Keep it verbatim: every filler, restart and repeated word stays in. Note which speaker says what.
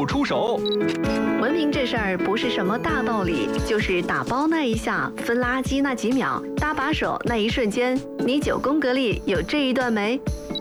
Speaker 1: 不出手。
Speaker 2: 文凭这事儿不是什么大道理，就是打包那一下，分垃圾那几秒，搭把手那一瞬间，你九宫格里有这一段没？